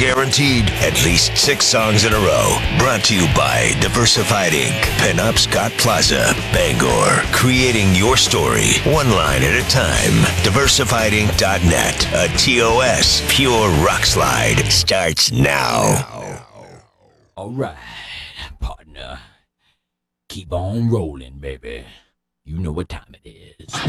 guaranteed at least 6 songs in a row. Brought to you by Diversified Inc. Pinup Scott Plaza, Bangor. Creating your story, one line at a time. DiversifiedInc.net. A TOS pure rock slide starts now. All right, partner. Keep on rolling, baby. You know what time it is.